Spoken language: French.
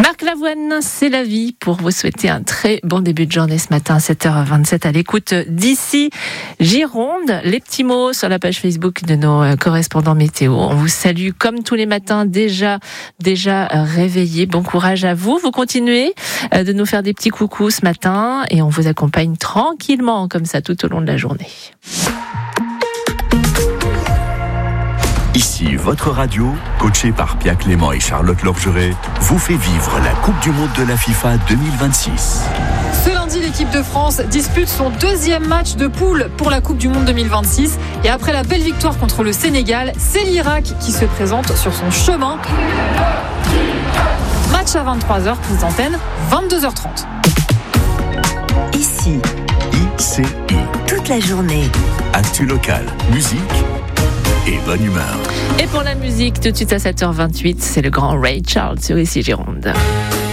Marc Lavoine, c'est la vie, pour vous souhaiter un très bon début de journée ce matin à 7h27 à l'écoute d'ici Gironde. Les petits mots sur la page Facebook de nos correspondants météo. On vous salue comme tous les matins, déjà réveillés. Bon courage à vous. Vous continuez de nous faire des petits coucous ce matin et on vous accompagne tranquillement comme ça tout au long de la journée. Ici, votre radio, coachée par Pia Clément et Charlotte Lorgeret, vous fait vivre la Coupe du Monde de la FIFA 2026. Ce lundi, l'équipe de France dispute son deuxième match de poule pour la Coupe du Monde 2026. Et après la belle victoire contre le Sénégal, c'est l'Irak qui se présente sur son chemin. Match à 23h, prise d'antenne, 22h30. Ici, ICI. toute la journée. Actu locale, musique et bonne humeur. Et pour la musique, tout de suite à 7h28, c'est le grand Ray Charles sur Ici Gironde.